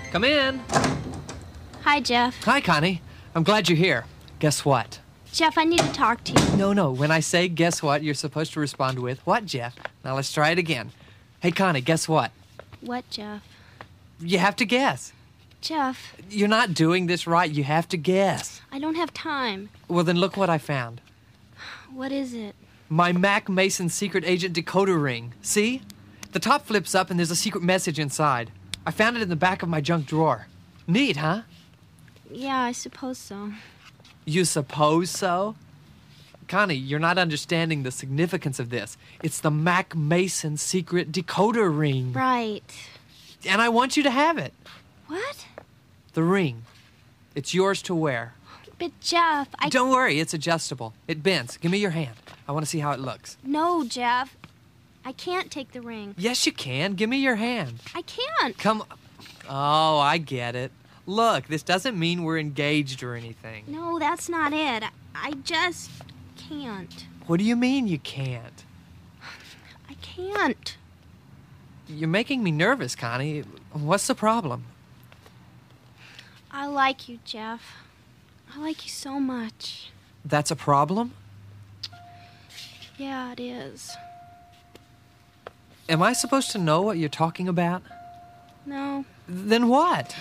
Come in. Hi, Jeff. Hi, Connie. I'm glad you're here. Guess what? Jeff, I need to talk to you. No. When I say guess what, you're supposed to respond with, what, Jeff? Now let's try it again. Hey, Connie, guess what? What, Jeff? You have to guess. Jeff, You're not doing this right. You have to guess. I don't have time. Well, then look what I found. What is it? My Mac Mason secret agent decoder ring. See? The top flips up and there's a secret message inside. I found it in the back of my junk drawer. Neat, huh? Yeah, I suppose so. You suppose so? Connie, you're not understanding the significance of this. It's the Mac Mason secret decoder ring. Right. And I want you to have it. What? The ring. It's yours to wear. But Jeff, Don't worry, it's adjustable. It bends. Give me your hand. I want to see how it looks. No, Jeff. I can't take the ring. Yes, you can. Give me your hand. I can't. Come. Oh, I get it. Look, this doesn't mean we're engaged or anything. No, that's not it. I just can't. What do you mean you can't? I can't. You're making me nervous, Connie. What's the problem? I like you, Jeff. I like you so much. That's a problem? Yeah, it is. Am I supposed to know what you're talking about? No, Then what?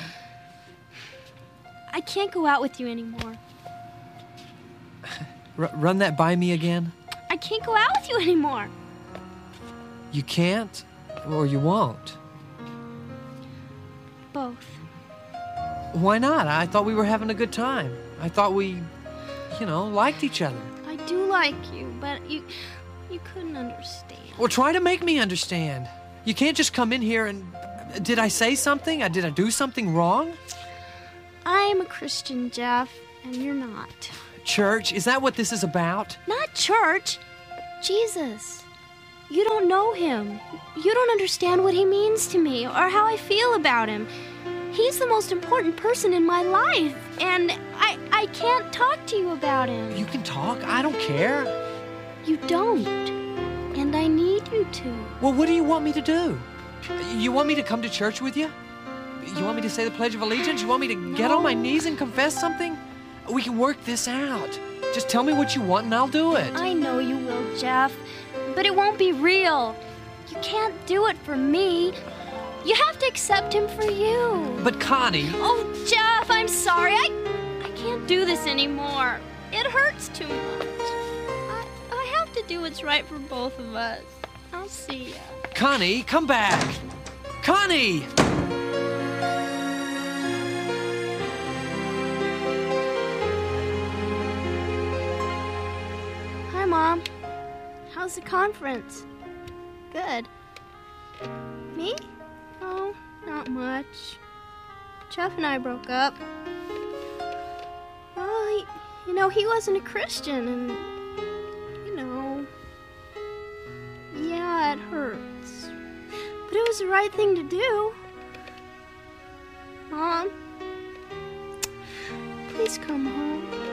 I can't go out with you anymore. Run that by me again? I can't go out with you anymore. You can't, or you won't. Both. Why not? I thought we were having a good time. I thought we, liked each other. I do like you, but you couldn't understand. Well, try to make me understand. You can't just come in here and... Did I say something? Did I do something wrong? I am a Christian, Jeff, and you're not. Church? Is that what this is about? Not church. Jesus. You don't know him. You don't understand what he means to me or how I feel about him. He's the most important person in my life, and I can't talk to you about him. You can talk. I don't care. You don't, and I need you to. Well, what do you want me to do? You want me to come to church with you? You want me to say the Pledge of Allegiance? You want me to get on my knees and confess something? We can work this out. Just tell me what you want and I'll do it. I know you will, Jeff, but it won't be real. You can't do it for me. You have to accept him for you. But Connie... Oh, Jeff, I'm sorry. I can't do this anymore. It hurts too much. I have to do what's right for both of us. I'll see ya. Connie, come back! Connie! Hi, Mom. How's the conference? Good. Me? Oh, not much. Jeff and I broke up. Well, he wasn't a Christian, and, yeah, it hurts. But it was the right thing to do. Mom, please come home.